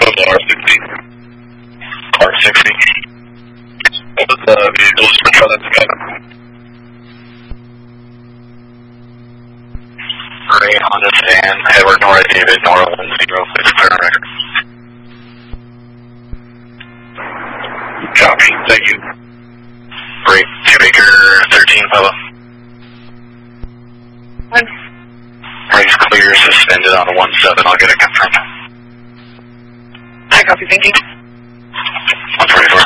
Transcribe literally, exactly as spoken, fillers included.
R sixty. R sixty. What was the vehicle's control that's together? Gray Honda Sedan, Edward Nora David, Nora one zero, six, clear record. Copy, thank you. Great, two Baker thirteen, Papa. One. Brakes clear, suspended on a one seven, I'll get it confirmed. I copy, thank you.